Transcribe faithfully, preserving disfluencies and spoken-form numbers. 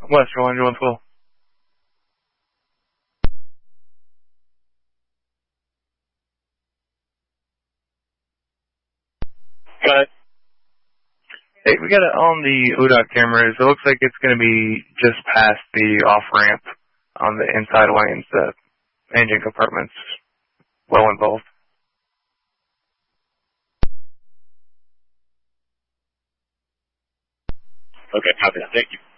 West, Roger one twelve. Go ahead. Hey, we got it on the O D O T cameras. It looks like it's going to be just past the off-ramp on the inside lanes. The engine compartment's well involved. Okay, copy that. Thank you.